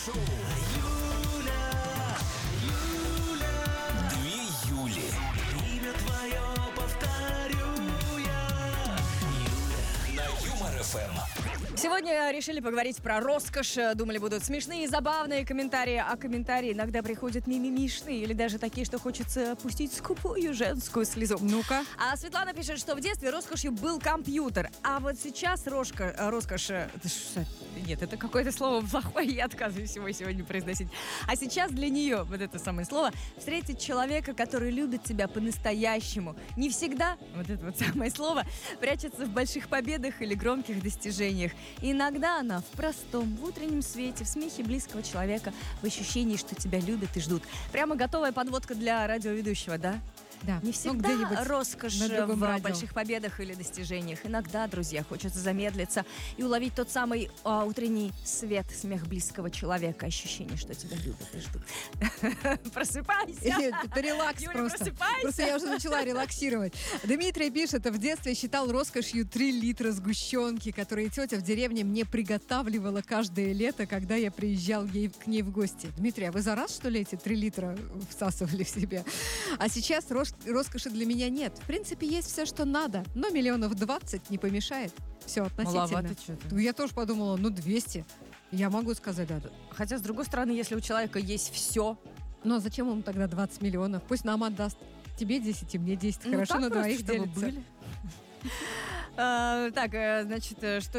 Две Юли. Имя твое повторю я. На Юмор ФМ. Сегодня решили поговорить про роскошь. Думали, будут смешные и забавные комментарии. А комментарии иногда приходят мимимишные или даже такие, что хочется пустить скупую женскую слезу. Ну-ка. А Светлана пишет, что в детстве роскошью был компьютер. А вот сейчас роскошь... Нет, это какое-то слово плохое, я отказываюсь его сегодня произносить. А сейчас для нее, вот это самое слово, встретить человека, который любит тебя по-настоящему. Не всегда, вот это вот самое слово, прячется в больших победах или громких достижениях. И иногда она в простом, в утреннем свете, в смехе близкого человека, в ощущении, что тебя любят и ждут. Прямо готовая подводка для радиоведущего, да? Да. Не всегда роскошь на другом в радио. больших победах или достижениях. Иногда, друзья, хочется замедлиться и уловить тот самый утренний свет, смех близкого человека, ощущение, что тебя любят и ждут. Просыпайся! Это релакс Юля, просто. просыпайся! Просто я уже начала релаксировать. Дмитрий пишет, в детстве считал роскошью 3 литра сгущенки, которые тетя в деревне мне приготавливала каждое лето, когда я приезжал к ней в гости. Дмитрий, а вы за раз, что ли, эти 3 литра всасывали в себя? А сейчас роскоши для меня нет. В принципе, есть все, что надо, но 20 миллионов не помешает. Все относительно. Маловато что-то. Я тоже подумала, 200. Я могу сказать, да. Хотя, с другой стороны, если у человека есть все, Ну а зачем ему тогда 20 миллионов? Пусть нам отдаст. Тебе 10, и мне 10. Хорошо, так на просто, двоих чтобы делится. были. Так, значит, что